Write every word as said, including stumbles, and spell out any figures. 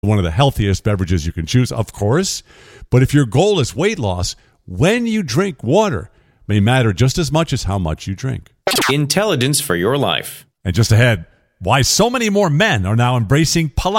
one of the healthiest beverages you can choose, of course. But if your goal is weight loss, when you drink water may matter just as much as how much you drink. Intelligence for your life. And just ahead, why so many more men are now embracing Pilates.